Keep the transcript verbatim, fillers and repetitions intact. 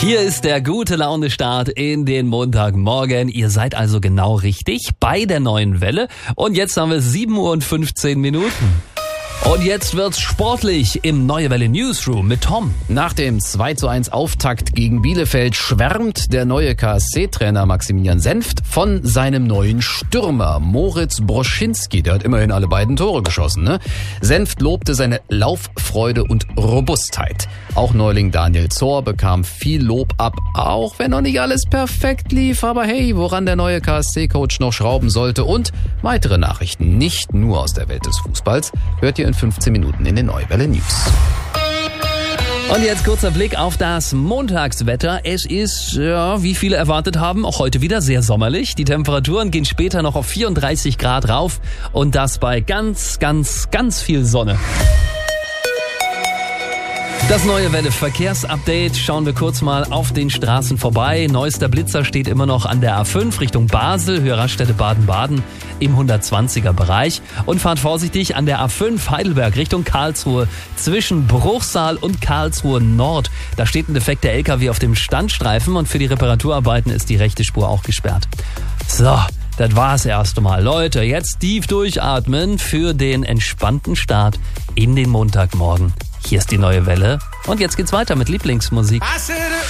Hier ist der gute Laune-Start in den Montagmorgen. Ihr seid also genau richtig bei der neuen Welle. Und jetzt haben wir sieben Uhr und fünfzehn Minuten. Und jetzt wird's sportlich im Neue Welle Newsroom mit Tom. Nach dem zwei zu eins Auftakt gegen Bielefeld schwärmt der neue K S C-Trainer Maximilian Senft von seinem neuen Stürmer Moritz Broschinski. Der hat immerhin alle beiden Tore geschossen, ne? Senft lobte seine Lauffreude und Robustheit. Auch Neuling Daniel Zohr bekam viel Lob ab, auch wenn noch nicht alles perfekt lief. Aber hey, woran der neue K S C-Coach noch schrauben sollte und weitere Nachrichten, nicht nur aus der Welt des Fußballs, hört ihr in fünfzehn Minuten in den Neue Welle News. Und jetzt kurzer Blick auf das Montagswetter. Es ist, ja, wie viele erwartet haben, auch heute wieder sehr sommerlich. Die Temperaturen gehen später noch auf vierunddreißig Grad rauf und das bei ganz, ganz, ganz viel Sonne. Das Neue Welle Verkehrsupdate. Schauen wir kurz mal auf den Straßen vorbei. Neuester Blitzer steht immer noch an der A fünf Richtung Basel, Höhe Raststätte Baden-Baden im hundertzwanziger Bereich. Und fahrt vorsichtig an der A fünf Heidelberg Richtung Karlsruhe zwischen Bruchsal und Karlsruhe Nord. Da steht ein defekter L K W auf dem Standstreifen und für die Reparaturarbeiten ist die rechte Spur auch gesperrt. So, das war's erst einmal. Leute, jetzt tief durchatmen für den entspannten Start in den Montagmorgen. Hier ist die Neue Welle und jetzt geht's weiter mit Lieblingsmusik.